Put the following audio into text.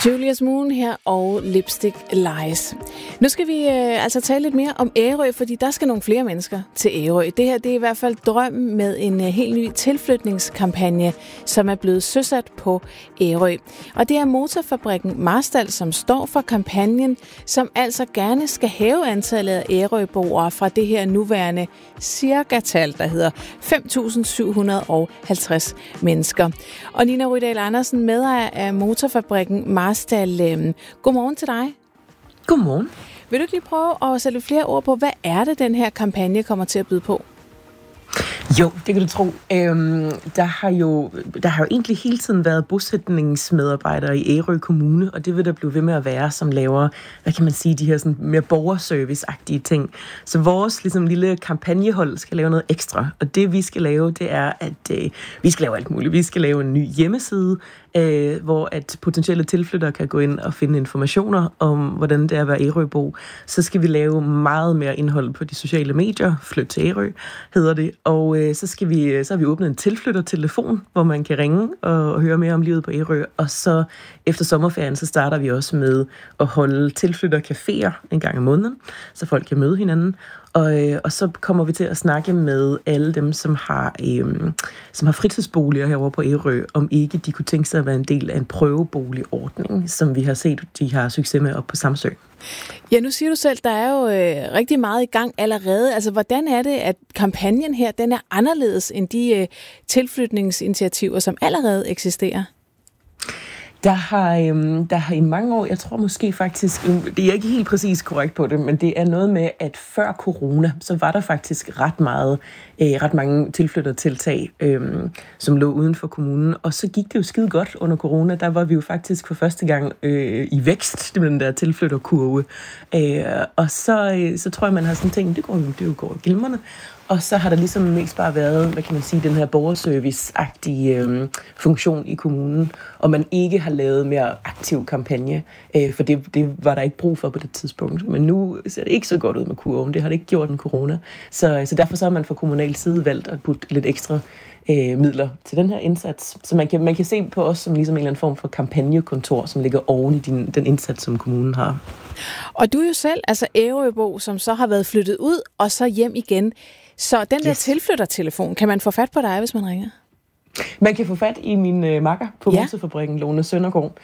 Julius Moon her og Lipstick Lies. Nu skal vi altså tale lidt mere om Ærø, fordi der skal nogle flere mennesker til Ærø. Det her det er i hvert fald drømmen med en helt ny tilflytningskampagne, som er blevet søsat på Ærø. Og det er motorfabrikken Marstal, som står for kampagnen, som altså gerne skal hæve antallet af Ærøboere fra det her nuværende cirka-tal, der hedder 5.750 mennesker. Og Nina Rydahl Andersen, medejer af motorfabrikken Marstal. Godmorgen til dig. Godmorgen. Vil du ikke lige prøve at sætte flere ord på, hvad er det, den her kampagne kommer til at byde på? Jo, det kan du tro. Der har jo egentlig hele tiden været bosætningsmedarbejdere i Ærø Kommune, og det vil der blive ved med at være, som laver, hvad kan man sige, de her sådan mere borgerservice-agtige ting. Så vores ligesom lille kampagnehold skal lave noget ekstra, og det vi skal lave, det er, at vi skal lave alt muligt. Vi skal lave en ny hjemmeside, hvor at potentielle tilflyttere kan gå ind og finde informationer om, hvordan det er at være Ærøbo. Så skal vi lave meget mere indhold på de sociale medier. Flyt til Ærø hedder det. Og så har vi åbnet en tilflyttertelefon, hvor man kan ringe og høre mere om livet på Ærø. Og så efter sommerferien, så starter vi også med at holde tilflyttercaféer en gang om måneden, så folk kan møde hinanden. Og så kommer vi til at snakke med alle dem, som har fritidsboliger herovre på Ærø, om ikke de kunne tænke sig at være en del af en prøveboligordning, som vi har set, de har succes med op på Samsø. Ja, nu siger du selv, der er jo rigtig meget i gang allerede. Altså, hvordan er det, at kampagnen her, den er anderledes end de tilflytningsinitiativer, som allerede eksisterer? Der har i mange år, jeg tror måske faktisk, det er ikke helt præcis korrekt på det, men det er noget med, at før corona, så var der faktisk ret mange tilflyttertiltag, som lå uden for kommunen. Og så gik det jo skide godt under corona. Der var vi jo faktisk for første gang i vækst, det med den der tilflytterkurve. Og så tror jeg, man har sådan tænkt, det går glimrende. Og så har der ligesom mest bare været, hvad kan man sige, den her borgerservice-agtige funktion i kommunen, og man ikke har lavet mere aktiv kampagne, for det var der ikke brug for på det tidspunkt. Men nu ser det ikke så godt ud med kurven, det har det ikke gjort en corona. Så derfor så har man fra kommunal side valgt at putte lidt ekstra midler til den her indsats. Så man kan se på os som ligesom en eller anden form for kampagnekontor, som ligger oven i den indsats, som kommunen har. Og du er jo selv, altså Ærøbo, som så har været flyttet ud og så hjem igen. Så den der tilflyttertelefon, kan man få fat på dig, hvis man ringer? Man kan få fat i min makker på motorfabrikken, Lone Søndergaard.